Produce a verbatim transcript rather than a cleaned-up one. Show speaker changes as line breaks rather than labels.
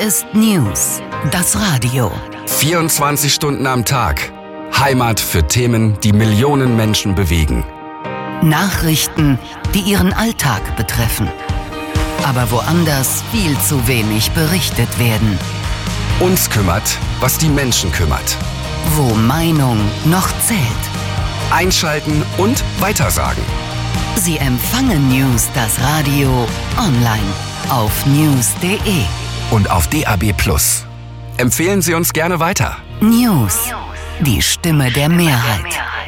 ist News, das Radio.
vierundzwanzig Stunden am Tag. Heimat für Themen, die Millionen Menschen bewegen.
Nachrichten, die ihren Alltag betreffen. Aber woanders viel zu wenig berichtet werden.
Uns kümmert, was die Menschen kümmert.
Wo Meinung noch zählt.
Einschalten und weitersagen.
Sie empfangen News, das Radio, online auf news punkt de
und auf D A B plus. Empfehlen Sie uns gerne weiter.
News, die Stimme der Mehrheit.